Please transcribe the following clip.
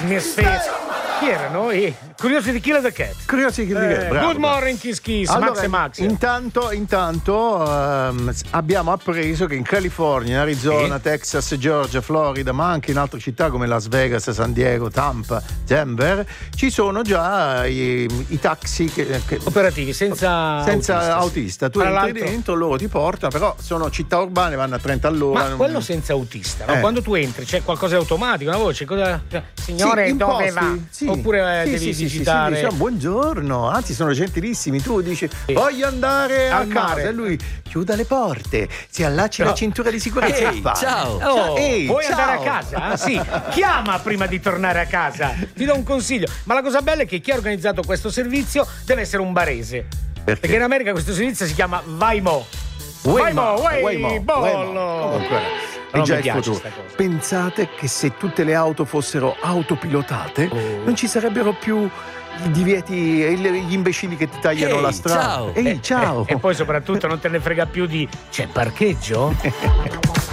Misfits. Chi erano? Curiosity Killer the Cat. Curiosity Killer the Cat, bravo. Good morning, Kiss Kiss, Allora, Max e Max. Intanto abbiamo appreso che in California, Arizona, Texas, Georgia, Florida, ma anche in altre città come Las Vegas, San Diego, Tampa, Denver, ci sono già i taxi operativi senza autista. Tu entri dentro, loro ti portano, però sono città urbane, vanno a 30 all'ora. Ma quello senza autista, no? Quando tu entri c'è qualcosa di automatico, una voce, signore, sì, dove va? Sì. Oppure devi digitare. Diciamo, buongiorno, anzi sono gentilissimi. Tu dici voglio andare a casa e lui chiuda le porte, si allacci la cintura di sicurezza. Ciao. Vuoi andare a casa? Sì, chiama prima di tornare a casa. Ti do un consiglio. Ma la cosa bella è che chi ha organizzato questo servizio deve essere un barese. Perché in America questo servizio si chiama Waymo. Comunque è già il futuro. Pensate che se tutte le auto fossero autopilotate non ci sarebbero più i divieti e gli imbecilli che ti tagliano la strada. Ciao. E poi soprattutto non te ne frega più di c'è parcheggio?